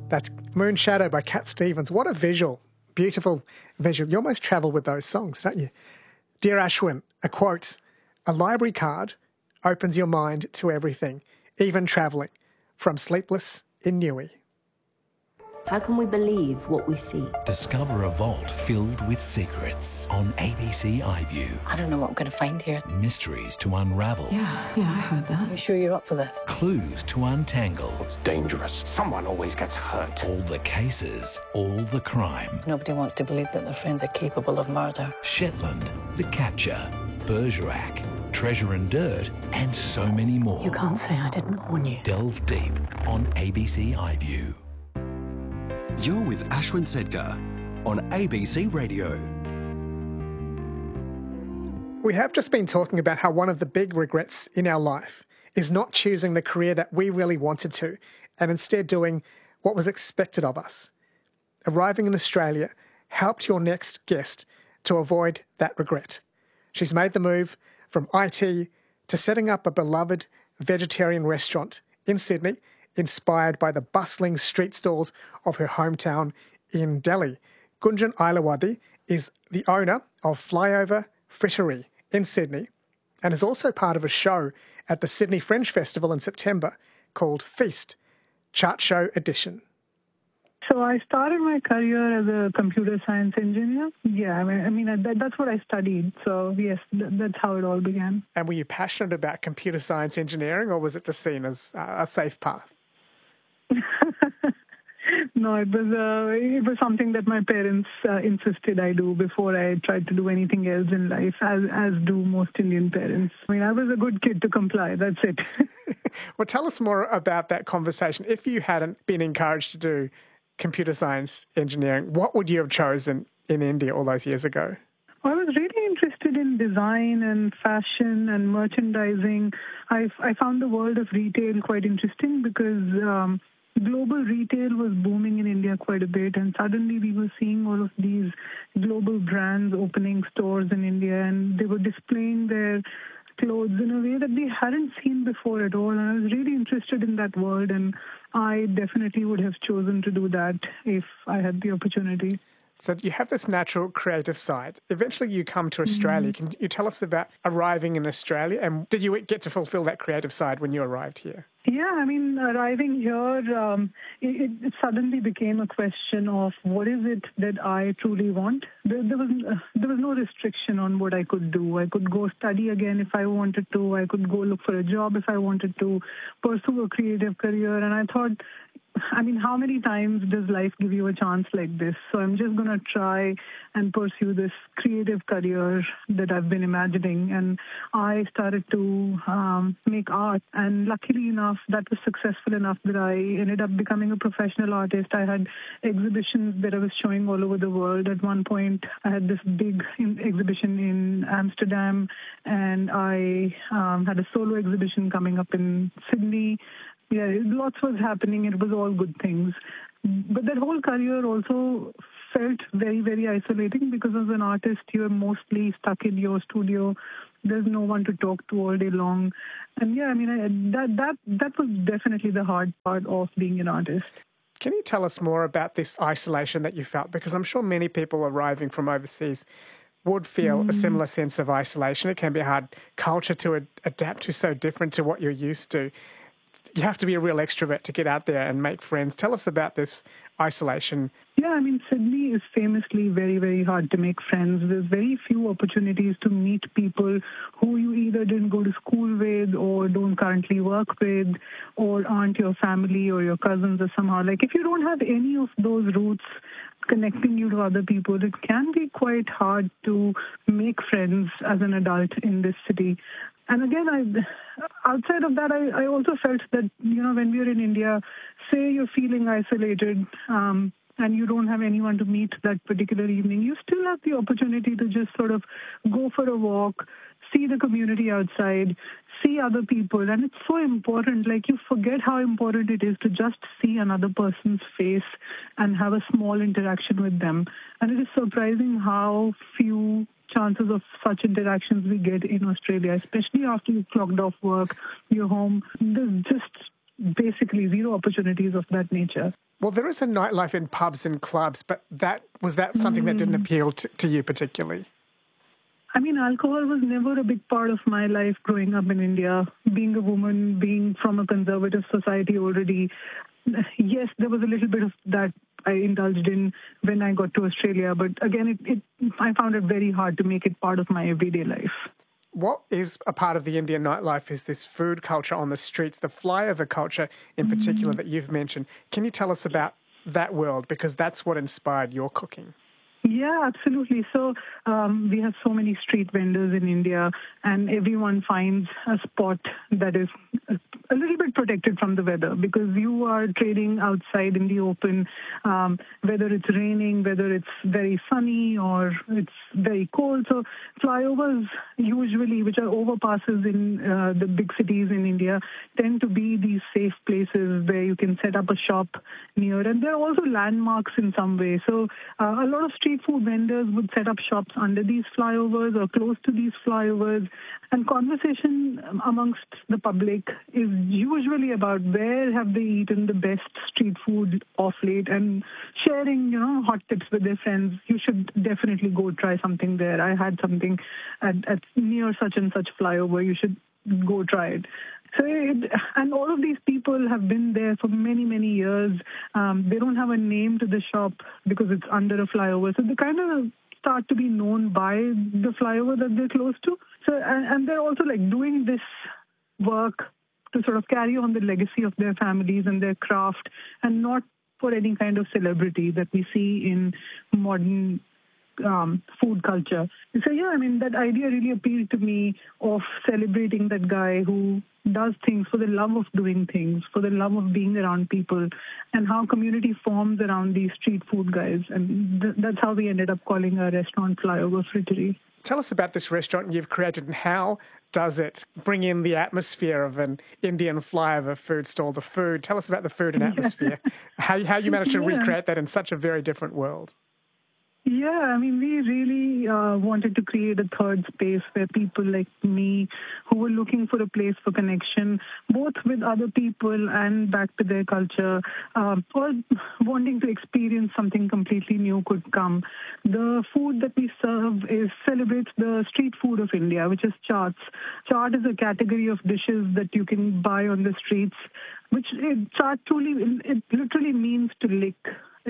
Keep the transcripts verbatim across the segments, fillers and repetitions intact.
That's Moon Shadow by Cat Stevens. What a visual. Beautiful visual. You almost travel with those songs, don't you? Dear Ashwin, a quote, a library card opens your mind to everything, even travelling, from Sleepless in Newey. How can we believe what we see? Discover a vault filled with secrets on A B C iView. I don't know what we're going to find here. Mysteries to unravel. Yeah, yeah, I heard that. Are you sure you're up for this? Clues to untangle. It's dangerous. Someone always gets hurt. All the cases, all the crime. Nobody wants to believe that their friends are capable of murder. Shetland, The Capture, Bergerac, Treasure and Dirt, and so many more. You can't say I didn't warn you. Delve deep on A B C iView. You're with Ashwin Sedgar on A B C Radio. We have just been talking about how one of the big regrets in our life is not choosing the career that we really wanted to and instead doing what was expected of us. Arriving in Australia helped your next guest to avoid that regret. She's made the move from I T to setting up a beloved vegetarian restaurant in Sydney, inspired by the bustling street stalls of her hometown in Delhi. Gunjan Ailawadi is the owner of Flyover Frittery in Sydney and is also part of a show at the Sydney Fringe Festival in September called Feast, Chart Show Edition. So I started my career as a computer science engineer. Yeah, I mean, I mean that, that's what I studied. So yes, th- that's how it all began. And were you passionate about computer science engineering, or was it just seen as uh, a safe path? No, it was uh, it was something that my parents uh, insisted I do before I tried to do anything else in life, as as do most Indian parents. I mean, I was a good kid to comply. That's it. Well, tell us more about that conversation. If you hadn't been encouraged to do computer science engineering, what would you have chosen in India all those years ago? I was really interested in design and fashion and merchandising. I, I found the world of retail quite interesting because um, global retail was booming in India quite a bit, and suddenly we were seeing all of these global brands opening stores in India, and they were displaying their clothes in a way that we hadn't seen before at all. And I was really interested in that world, and I definitely would have chosen to do that if I had the opportunity. So you have this natural creative side. Eventually you come to Australia. Mm-hmm. Can you tell us about arriving in Australia, and did you get to fulfill that creative side when you arrived here? Yeah, I mean, arriving here, um, it, it suddenly became a question of what is it that I truly want. There, there was uh, there was no restriction on what I could do. I could go study again if I wanted to. I could go look for a job if I wanted to, pursue a creative career. And I thought, I mean, how many times does life give you a chance like this? So I'm just going to try and pursue this creative career that I've been imagining. And I started to um, make art. And luckily enough, that was successful enough that I ended up becoming a professional artist. I had exhibitions that I was showing all over the world. At one point, I had this big exhibition in Amsterdam, and I um, had a solo exhibition coming up in Sydney. Yeah, lots was happening. It was all good things. But that whole career also felt very, very isolating because as an artist, you're mostly stuck in your studio. There's no one to talk to all day long. And yeah, I mean, I, that, that, that was definitely the hard part of being an artist. Can you tell us more about this isolation that you felt? Because I'm sure many people arriving from overseas would feel mm. a similar sense of isolation. It can be a hard culture to ad- adapt to, so different to what you're used to. You have to be a real extrovert to get out there and make friends. Tell us about this isolation. Yeah, I mean, Sydney is famously very, very hard to make friends. There's very few opportunities to meet people who you either didn't go to school with or don't currently work with or aren't your family or your cousins or somehow. Like, if you don't have any of those roots connecting you to other people, it can be quite hard to make friends as an adult in this city. And again, I, outside of that, I, I also felt that, you know, when we're in India, say you're feeling isolated um, and you don't have anyone to meet that particular evening, you still have the opportunity to just sort of go for a walk, see the community outside, see other people. And it's so important, like you forget how important it is to just see another person's face and have a small interaction with them. And it is surprising how few chances of such interactions we get in Australia, especially after you've clocked off work, you're home. There's just basically zero opportunities of that nature. Well, there is a nightlife in pubs and clubs, but that was that something that didn't appeal to, to you particularly? I mean, alcohol was never a big part of my life growing up in India. Being a woman, being from a conservative society already, yes, there was a little bit of that I indulged in when I got to Australia. But again, it, it I found it very hard to make it part of my everyday life. What is a part of the Indian nightlife is this food culture on the streets, the flyover culture in particular mm. that you've mentioned. Can you tell us about that world? Because that's what inspired your cooking. Yeah, absolutely. So um, we have so many street vendors in India, and everyone finds a spot that is a little bit protected from the weather because you are trading outside in the open, um, whether it's raining, whether it's very sunny or it's very cold. So flyovers usually, which are overpasses in uh, the big cities in India, tend to be these safe places where you can set up a shop near. And they're also landmarks in some way. So uh, a lot of street food vendors would set up shops under these flyovers or close to these flyovers. And conversation amongst the public is usually about where have they eaten the best street food of late and sharing, you know, hot tips with their friends. You should definitely go try something there. I had something at, at near such and such flyover. You should go try it. So, it, and all of these people have been there for many, many years. Um, they don't have a name to the shop because it's under a flyover. So they kind of start to be known by the flyover that they're close to. So, and, and they're also like doing this work to sort of carry on the legacy of their families and their craft, and not for any kind of celebrity that we see in modern Um, food culture. So yeah, I mean, that idea really appealed to me of celebrating that guy who does things for the love of doing things, for the love of being around people, and how community forms around these street food guys. And th- that's how we ended up calling our restaurant Flyover Frittery. Tell us about this restaurant you've created and how does it bring in the atmosphere of an Indian flyover food stall, the food. Tell us about the food and atmosphere, how, how you managed to yeah. recreate that in such a very different world. Yeah, I mean, we really uh, wanted to create a third space where people like me who were looking for a place for connection, both with other people and back to their culture, uh, or wanting to experience something completely new could come. The food that we serve is celebrates the street food of India, which is chaats. Chaat is a category of dishes that you can buy on the streets, which it, chaat truly, it literally means to lick.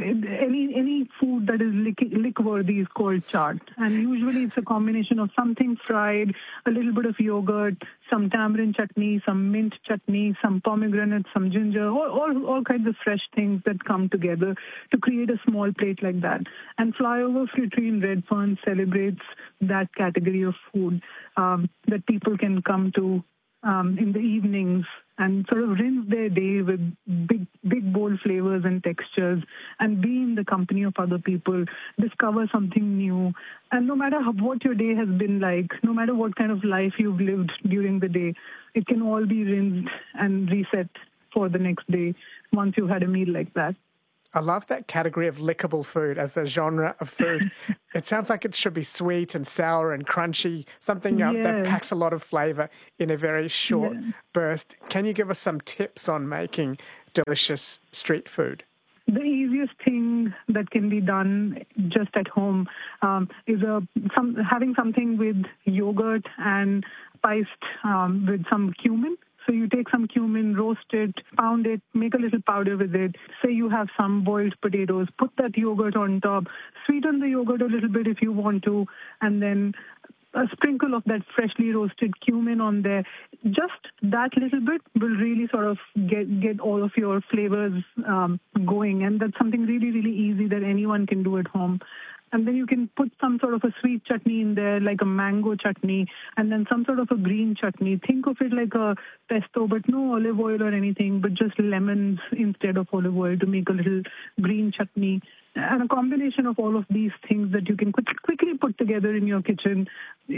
Any any food that is lick, lick-worthy is called chaat. And usually it's a combination of something fried, a little bit of yogurt, some tamarind chutney, some mint chutney, some pomegranate, some ginger, all, all, all kinds of fresh things that come together to create a small plate like that. And Flyover Frittery in Redfern celebrates that category of food um, that people can come to um, in the evenings and sort of rinse their day with big, big, bold flavors and textures and be in the company of other people, discover something new. And no matter how, what your day has been like, no matter what kind of life you've lived during the day, it can all be rinsed and reset for the next day once you've had a meal like that. I love that category of lickable food as a genre of food. It sounds like it should be sweet and sour and crunchy, something uh, yeah. that packs a lot of flavour in a very short yeah. burst. Can you give us some tips on making delicious street food? The easiest thing that can be done just at home um, is a, some, having something with yogurt and spiced um, with some cumin. So you take some cumin, roast it, pound it, make a little powder with it. Say you have some boiled potatoes, put that yogurt on top, sweeten the yogurt a little bit if you want to, and then a sprinkle of that freshly roasted cumin on there. Just that little bit will really sort of get, get all of your flavors um, going. And that's something really, really easy that anyone can do at home. And then you can put some sort of a sweet chutney in there, like a mango chutney, and then some sort of a green chutney. Think of it like a pesto, but no olive oil or anything, but just lemons instead of olive oil to make a little green chutney. And a combination of all of these things that you can quick, quickly put together in your kitchen,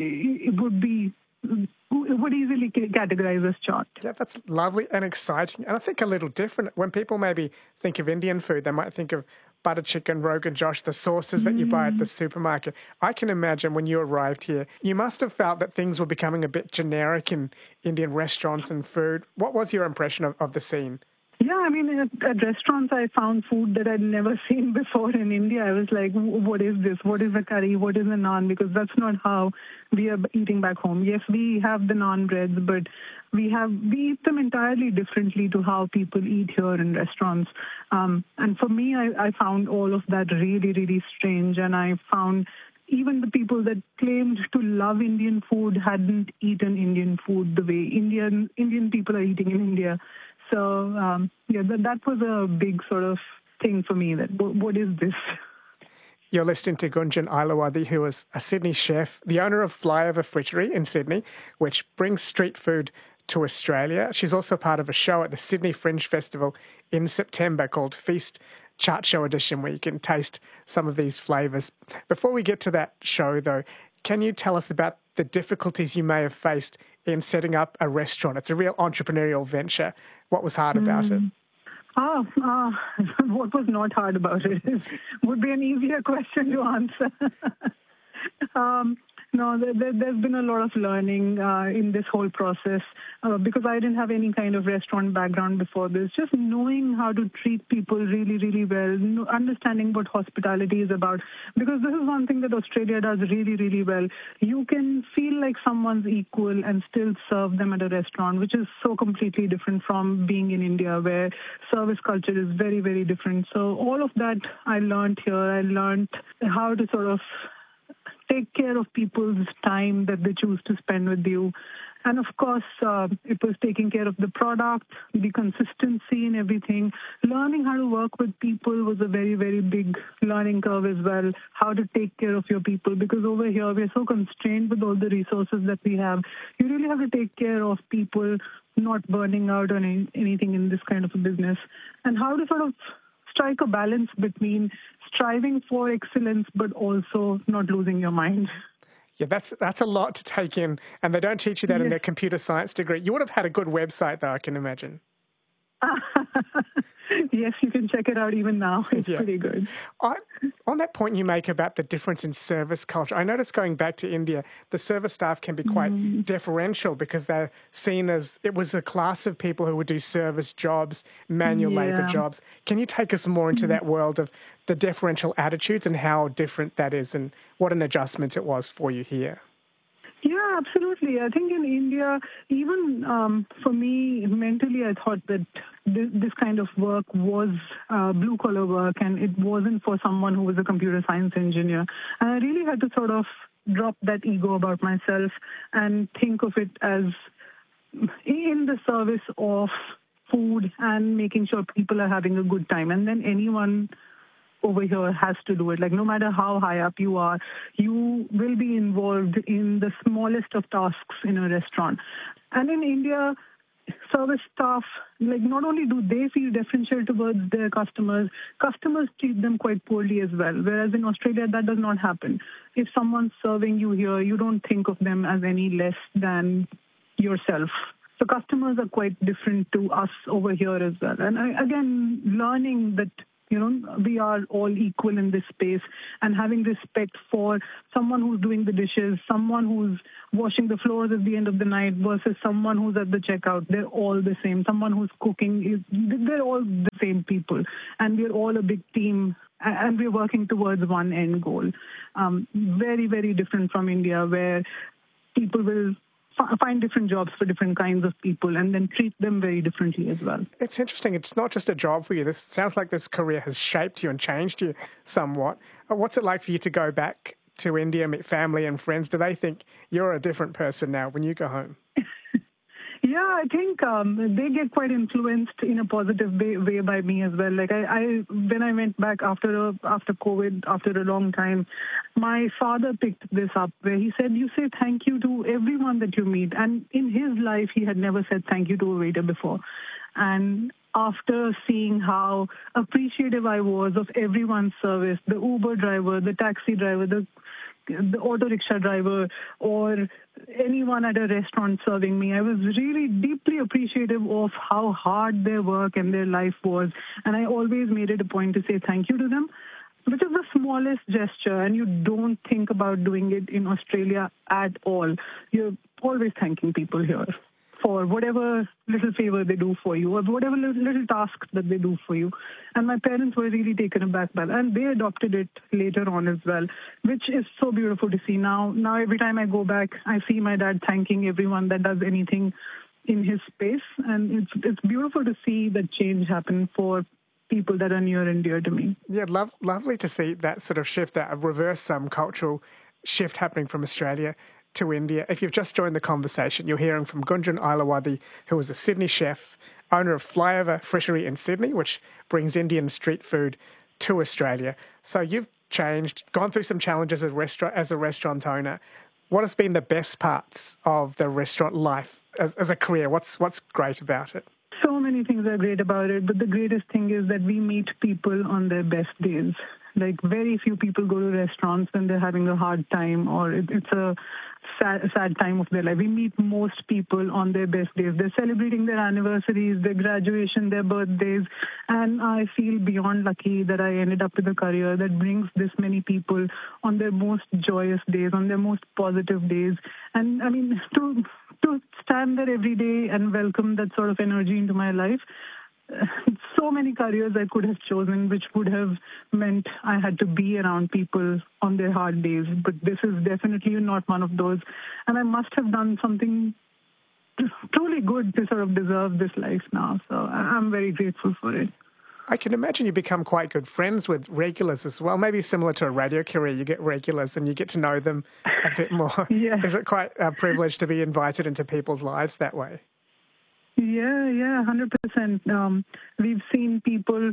it would be... It would easily categorize as chaat. Yeah, that's lovely and exciting. And I think a little different. When people maybe think of Indian food, they might think of butter chicken, Rogan Josh, the sauces that you buy at the supermarket. I can imagine when you arrived here, you must have felt that things were becoming a bit generic in Indian restaurants and food. What was your impression of, of the scene? Yeah, I mean, at, at restaurants, I found food that I'd never seen before in India. I was like, what is this? What is a curry? What is a naan? Because that's not how we are eating back home. Yes, we have the naan breads, but we have we eat them entirely differently to how people eat here in restaurants. Um, and for me, I, I found all of that really, really strange. And I found even the people that claimed to love Indian food hadn't eaten Indian food the way Indian Indian people are eating in India. So, um, yeah, that, that was a big sort of thing for me, that what, what is this? You're listening to Gunjan Ailawadhi, who is a Sydney chef, the owner of Flyover Frittery in Sydney, which brings street food to Australia. She's also part of a show at the Sydney Fringe Festival in September called Feast Chart Show Edition, where you can taste some of these flavours. Before we get to that show, though, can you tell us about the difficulties you may have faced in setting up a restaurant? It's a real entrepreneurial venture. What was hard about mm. it? Oh, uh, what was not hard about it is, would be an easier question to answer. um, no, there, there, there's been a lot of learning uh, in this whole process uh, because I didn't have any kind of restaurant background before this. Just knowing how to treat people really, really well, understanding what hospitality is about. Because this is one thing that Australia does really, really well. You can feel like someone's equal and still serve them at a restaurant, which is so completely different from being in India, where service culture is very, very different. So all of that I learned here. I learned how to sort of take care of people's time that they choose to spend with you. And of course, uh, it was taking care of the product, the consistency in everything. Learning how to work with people was a very, very big learning curve as well, how to take care of your people. Because over here, we're so constrained with all the resources that we have. You really have to take care of people not burning out on any, anything in this kind of a business. And how to sort of strike a balance between striving for excellence, but also not losing your mind. Yeah, that's that's a lot to take in, and they don't teach you that yes. in their computer science degree. You would have had a good website, though, I can imagine. Yes, you can check it out even now. It's yeah. pretty good. I, on that point you make about the difference in service culture, I noticed going back to India, the service staff can be quite mm. deferential because they're seen as, it was a class of people who would do service jobs, manual yeah. labour jobs. Can you take us more into mm. that world of the deferential attitudes and how different that is and what an adjustment it was for you here? Yeah, absolutely. I think in India, even um, for me, mentally, I thought that this, this kind of work was uh, blue-collar work, and it wasn't for someone who was a computer science engineer. And I really had to sort of drop that ego about myself and think of it as in the service of food and making sure people are having a good time. And then anyone over here has to do it. Like, no matter how high up you are, you will be involved in the smallest of tasks in a restaurant. And in India, service staff, like, not only do they feel deferential towards their customers, customers treat them quite poorly as well. Whereas in Australia, that does not happen. If someone's serving you here, you don't think of them as any less than yourself. So customers are quite different to us over here as well. And I, again, learning that, you know, we are all equal in this space, and having respect for someone who's doing the dishes, someone who's washing the floors at the end of the night versus someone who's at the checkout. They're all the same. Someone who's cooking, they're all the same people. And we're all a big team, and we're working towards one end goal. Um, very, very different from India, where people will find different jobs for different kinds of people and then treat them very differently as well. It's interesting. It's not just a job for you. This sounds like this career has shaped you and changed you somewhat. What's it like for you to go back to India, meet family and friends? Do they think you're a different person now when you go home? Yeah, I think um, they get quite influenced in a positive way, way by me as well. Like I, I, when I went back after a, after COVID, after a long time, my father picked this up where he said, you say thank you to everyone that you meet. And in his life, he had never said thank you to a waiter before. And after seeing how appreciative I was of everyone's service, the Uber driver, the taxi driver, the the auto rickshaw driver, or anyone at a restaurant serving me, I was really deeply appreciative of how hard their work and their life was. And I always made it a point to say thank you to them, which is the smallest gesture, and you don't think about doing it in Australia at all. You're always thanking people here. for whatever little favor they do for you or whatever little, little task that they do for you. And my parents were really taken aback by that. And they adopted it later on as well, which is so beautiful to see. Now, now every time I go back, I see my dad thanking everyone that does anything in his space. And it's it's beautiful to see that change happen for people that are near and dear to me. Yeah, love, lovely to see that sort of shift, that reverse some um, cultural shift happening from Australia to India. If you've just joined the conversation, you're hearing from Gunjan Ailawadhi, who is a Sydney chef, owner of Flyover Fishery in Sydney, which brings Indian street food to Australia. So you've changed, gone through some challenges as a restaurant, as a restaurant owner. What has been the best parts of the restaurant life as, as a career? What's what's great about it? So many things are great about it, but the greatest thing is that we meet people on their best days. Like, very few people go to restaurants when they're having a hard time or it, it's a sad, sad time of their life. We meet most people on their best days. They're celebrating their anniversaries, their graduation, their birthdays. And I feel beyond lucky that I ended up with a career that brings this many people on their most joyous days, on their most positive days. And, I mean, to to stand there every day and welcome that sort of energy into my life, so many careers I could have chosen, which would have meant I had to be around people on their hard days. But this is definitely not one of those. And I must have done something truly good to sort of deserve this life now. So I'm very grateful for it. I can imagine you become quite good friends with regulars as well. Maybe similar to a radio career, you get regulars and you get to know them a bit more. Yes. Is it quite a privilege to be invited into people's lives that way? Yeah, yeah, one hundred percent. Um, we've seen people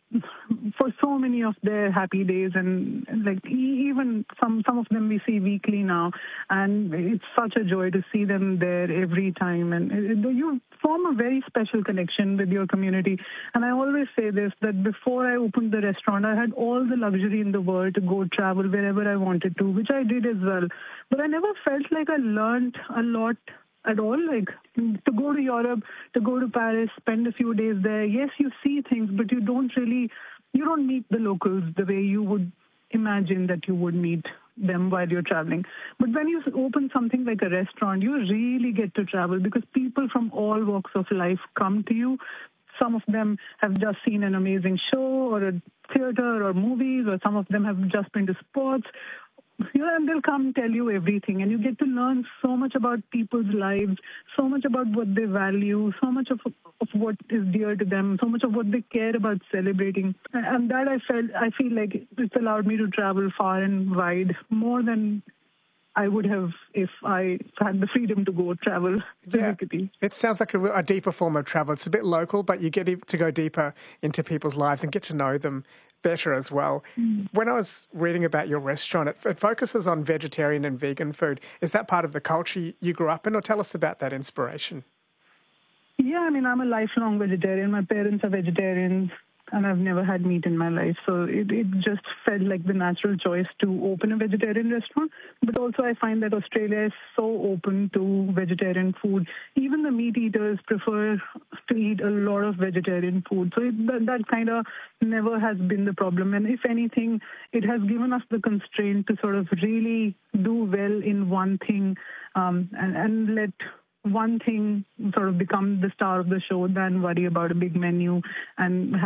for so many of their happy days, and like even some some of them we see weekly now, and it's such a joy to see them there every time. And you form a very special connection with your community. And I always say this, that before I opened the restaurant, I had all the luxury in the world to go travel wherever I wanted to, which I did as well. But I never felt like I learned a lot at all. Like, to go to Europe, to go to Paris, spend a few days there. Yes, you see things, but you don't really, you don't meet the locals the way you would imagine that you would meet them while you're traveling. But when you open something like a restaurant, you really get to travel because people from all walks of life come to you. Some of them have just seen an amazing show or a theater or movies, or some of them have just been to sports. You know, and they'll come tell you everything, and you get to learn so much about people's lives, so much about what they value, so much of of what is dear to them, so much of what they care about celebrating. And that I felt, I feel like it's allowed me to travel far and wide, more than I would have if I had the freedom to go travel physically. Yeah. It sounds like a, a deeper form of travel. It's a bit local, but you get to go deeper into people's lives and get to know them better as well. Mm. When I was reading about your restaurant, it, it focuses on vegetarian and vegan food. Is that part of the culture you grew up in, or tell us about that inspiration? Yeah, I mean, I'm a lifelong vegetarian. My parents are vegetarians, and I've never had meat in my life. So it, it just felt like the natural choice to open a vegetarian restaurant. But also I find that Australia is so open to vegetarian food. Even the meat eaters prefer to eat a lot of vegetarian food. So it, that, that kind of never has been the problem. And if anything, it has given us the constraint to sort of really do well in one thing um, and, and let one thing sort of become the star of the show than worry about a big menu and